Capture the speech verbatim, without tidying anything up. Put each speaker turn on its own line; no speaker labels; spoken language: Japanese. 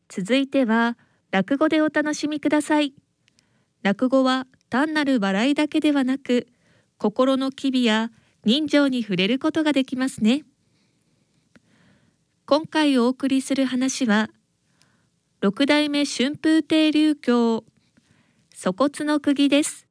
続いては落語でお楽しみください。落語は単なる笑いだけではなく、心の機微や人情に触れることができますね。今回お送りする話は、六代目春風亭柳橋、粗骨の釘です。